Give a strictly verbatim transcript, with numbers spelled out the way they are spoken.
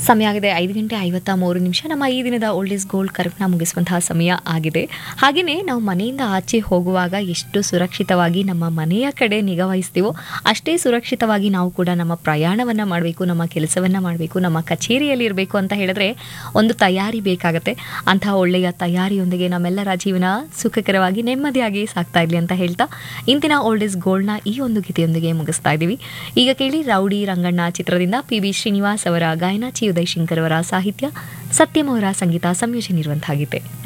ಸಮಯ ಆಗಿದೆ ಐದು ಗಂಟೆ ಐವತ್ತ ಮೂರು ನಿಮಿಷ. ನಮ್ಮ ಈ ದಿನದ ಓಲ್ಡ್ ಈಸ್ ಗೋಲ್ಡ್ ಕಾರ್ಯಕ್ರಮ ಮುಗಿಸುವಂತಹ ಸಮಯ ಆಗಿದೆ. ಹಾಗೆಯೇ ನಾವು ಮನೆಯಿಂದ ಆಚೆ ಹೋಗುವಾಗ ಎಷ್ಟು ಸುರಕ್ಷಿತವಾಗಿ ನಮ್ಮ ಮನೆಯ ಕಡೆ ನಿಗಾ ವಹಿಸ್ತೀವೋ ಅಷ್ಟೇ ಸುರಕ್ಷಿತವಾಗಿ ನಾವು ಕೂಡ ನಮ್ಮ ಪ್ರಯಾಣವನ್ನು ಮಾಡಬೇಕು, ನಮ್ಮ ಕೆಲಸವನ್ನು ಮಾಡಬೇಕು, ನಮ್ಮ ಕಚೇರಿಯಲ್ಲಿ ಇರಬೇಕು ಅಂತ ಹೇಳಿದ್ರೆ ಒಂದು ತಯಾರಿ ಬೇಕಾಗತ್ತೆ. ಅಂತಹ ಒಳ್ಳೆಯ ತಯಾರಿಯೊಂದಿಗೆ ನಮ್ಮೆಲ್ಲರ ಜೀವನ ಸುಖಕರವಾಗಿ ನೆಮ್ಮದಿಯಾಗಿ ಸಾಗ್ತಾ ಇರಲಿ ಅಂತ ಹೇಳ್ತಾ ಇಂದಿನ ಓಲ್ಡ್ ಈಸ್ ಗೋಲ್ಡ್ನ ಈ ಒಂದು ಗೀತೆಯೊಂದಿಗೆ ಮುಗಿಸ್ತಾ ಇದ್ದೀವಿ. ಈಗ ಕೇಳಿ ರೌಡಿ ರಂಗಣ್ಣ ಚಿತ್ರದಿಂದ ಪಿ ಬಿ ಶ್ರೀನಿವಾಸ್ ಅವರ ಗಾಯನ, ಚಿ ಉದಯಶಂಕರ್ ಅವರ ಸಾಹಿತ್ಯ, ಸತ್ಯಂ ಅವರ ಸಂಗೀತ ಸಂಯೋಜನೆ ಇರುವಂತಹ ಗೀತೆ.